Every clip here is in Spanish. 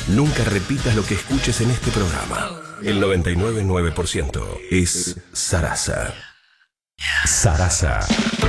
Nunca repitas lo que escuches en este programa. El 99.9% es Sarasa. Sarasa.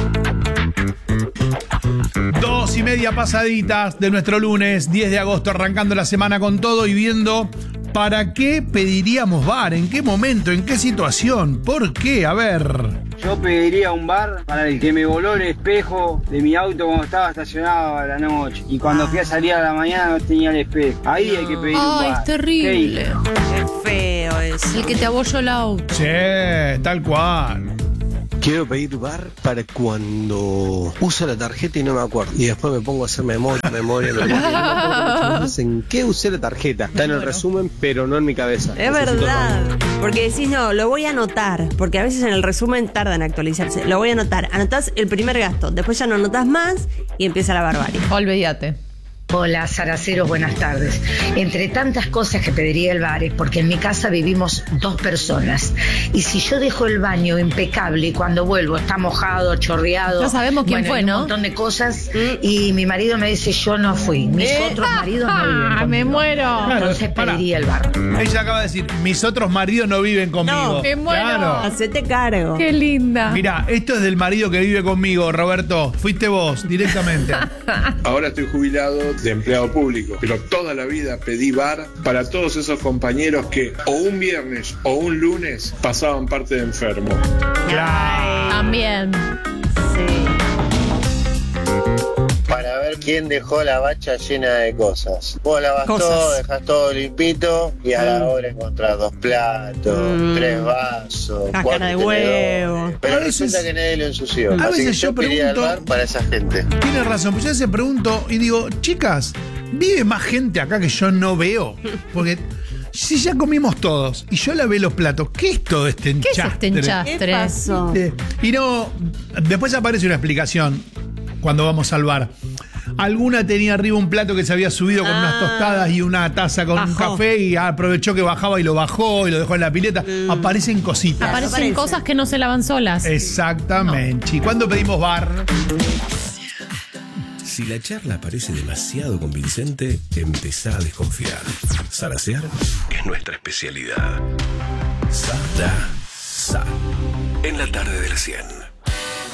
2:30 pasaditas de nuestro lunes, 10 de agosto, arrancando la semana con todo y viendo para qué pediríamos bar, en qué momento, en qué situación, por qué, a ver. Yo pediría un bar para el que me voló el espejo de mi auto cuando estaba estacionado a la noche. Y cuando fui a salir a la mañana no tenía el espejo. Ahí hay que pedir un bar. Ay, es terrible. Qué feo es. El que te abolló el auto. Sí, tal cual. Quiero pedir bar para cuando uso la tarjeta y no me acuerdo. Y después me pongo a hacer memoria. No me acuerdo en qué usé la tarjeta. Está en el resumen, pero no en mi cabeza. Es verdad. Porque decís, no, lo voy a anotar. Porque a veces en el resumen tarda en actualizarse. Lo voy a anotar. Anotás el primer gasto. Después ya no anotás más y empieza la barbarie. Olvídate. Hola, Saraceros, buenas tardes. Entre tantas cosas que pediría el bar es porque en mi casa vivimos 2 personas. Y si yo dejo el baño impecable y cuando vuelvo está mojado, chorreado. No sabemos quién fue, ¿no? Un montón de cosas. Y mi marido me dice, yo no fui. Mis otros maridos no viven conmigo. Me muero. Claro, Entonces pediría el bar. Ella acaba de decir, mis otros maridos no viven conmigo. No, me muero. Claro. Hacete cargo. Qué linda. Mirá, esto es del marido que vive conmigo, Roberto. Fuiste vos, directamente. Ahora estoy jubilado de empleado público, pero toda la vida pedí bar para todos esos compañeros que o un viernes o un lunes pasaban parte de enfermo. Claro. También. Sí. Para ver quién dejó la bacha llena de cosas. Vos lavas todo, dejás todo limpito y a la hora encontrás 2 platos, 3 vasos, 4 Cáscara de huevo. Pero A veces- resulta que nadie lo ensució. a Así veces que yo yo pediría el pregunto- bar para esa gente. Tiene razón, pues yo se pregunto y digo, chicas, ¿vive más gente acá que yo no veo? Porque si ya comimos todos y yo lavé los platos, ¿qué es todo este ¿Qué es enchastre? este enchastre? ¿Qué pasó? Y no, después aparece una explicación cuando vamos al bar. Alguna tenía arriba un plato que se había subido con unas tostadas y una taza con un Bajó. café y aprovechó que bajaba y lo bajó y lo dejó en la pileta. Aparecen cositas. Aparecen Aparece. cosas que no se lavan solas. Exactamente. ¿Y cuándo pedimos bar? Si la charla parece demasiado convincente, empezá a desconfiar. Sarasear es nuestra especialidad. Sarasa. En la tarde de la 100.